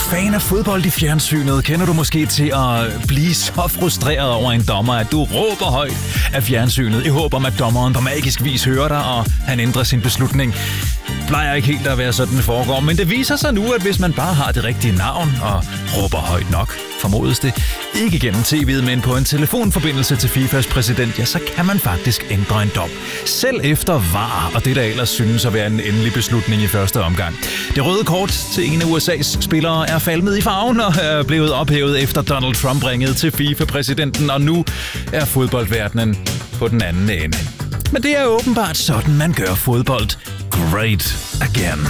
fan af fodbold i fjernsynet, kender du måske til at blive så frustreret over en dommer, at du råber højt af fjernsynet i håb om, at dommeren på magisk vis hører dig, og han ændrer sin beslutning. Plejer ikke helt at være sådan, det foregår, men det viser sig nu, at hvis man bare har det rigtige navn og råber højt nok, formodes det, ikke gennem tv'et, men på en telefonforbindelse til FIFAs præsident, ja, så kan man faktisk ændre en dom. Selv efter VAR, og det der ellers synes at være en endelig beslutning i første omgang. Det røde kort til en af USA's spillere er falmet i farven og er blevet ophævet efter Donald Trump ringede til FIFA-præsidenten, og nu er fodboldverdenen på den anden ende. Men det er åbenbart sådan, man gør fodbold great again.